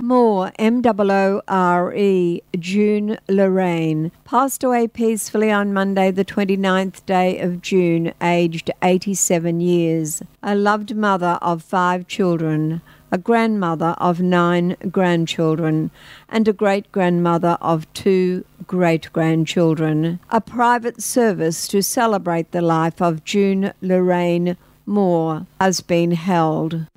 Moore, Moore, June Lorraine, passed away peacefully on Monday the 29th day of June, aged 87 years. A loved mother of 5 children, a grandmother of 9 grandchildren, and a great-grandmother of 2 great-grandchildren. A private service to celebrate the life of June Lorraine Moore has been held.